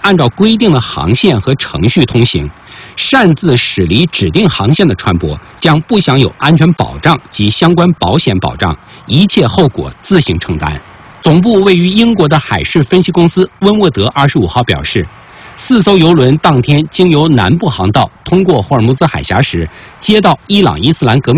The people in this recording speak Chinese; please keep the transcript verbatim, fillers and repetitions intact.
按照规定的航线和程序通行，擅自驶离指定航线的船舶将不享有安全保障及相关保险保障，一切后果自行承担。总部位于英国的海事分析公司温沃德二十五号表示，四艘邮轮当天经由南部航道通过霍尔木兹海峡时，接到伊朗伊斯兰革命